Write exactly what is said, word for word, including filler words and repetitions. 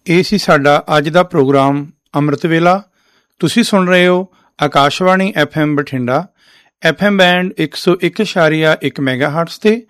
ਇਹ ਸੀ ਸਾਡਾ ਅੱਜ ਦਾ ਪ੍ਰੋਗਰਾਮ ਅੰਮ੍ਰਿਤ ਵੇਲਾ। ਤੁਸੀਂ ਸੁਣ ਰਹੇ ਹੋ Akashvani F M Bathinda, F M band ਇੱਕ ਸੌ ਇੱਕ ਇਸ਼ਾਰੀਆ ਇੱਕ ਮੈਗਾ ਹਰਟਸ 'ਤੇ